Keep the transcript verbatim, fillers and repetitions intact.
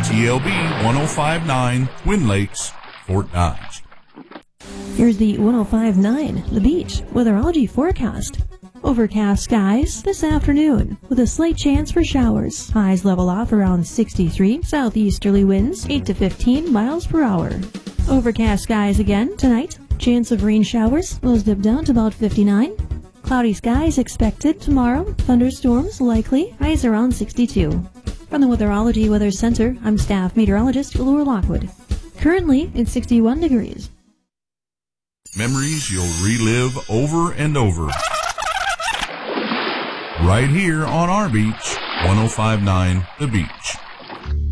T L B one oh five point nine, Twin Lakes, Fort Dodge. Here's the one oh five point nine, The Beach, weatherology forecast. Overcast skies this afternoon with a slight chance for showers. Highs level off around sixty-three, southeasterly winds eight to fifteen miles per hour. Overcast skies again tonight. Chance of rain showers, lows dip down to about fifty-nine. Cloudy skies expected tomorrow. Thunderstorms likely, highs around sixty-two. From the Weatherology Weather Center, I'm staff meteorologist Laura Lockwood. Currently, it's sixty-one degrees. Memories you'll relive over and over. Right here on our beach, one oh five point nine The Beach.